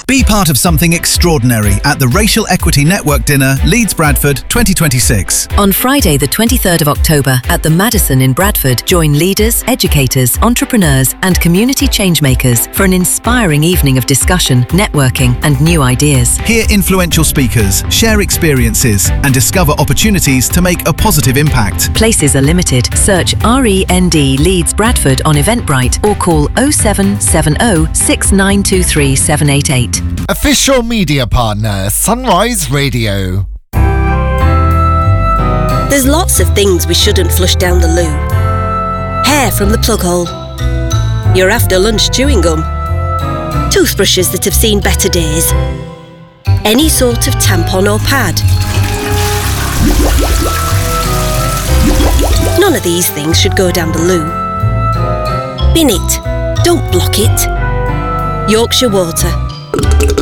Be part of something extraordinary at the Racial Equity Network Dinner, Leeds Bradford 2026. On Friday the 23rd of October at the Madison in Bradford, join leaders, educators, entrepreneurs and community changemakers for an inspiring evening of discussion, networking and new ideas. Hear influential speakers, share experiences and discover opportunities to make a positive impact. Places are limited. Search REND Leeds Bradford on Eventbrite or call 0770 6923 788. Official media partner, Sunrise Radio. There's lots of things we shouldn't flush down the loo. Hair from the plug hole. Your after lunch chewing gum. Toothbrushes that have seen better days. Any sort of tampon or pad. None of these things should go down the loo. Bin it. Don't block it. Yorkshire Water.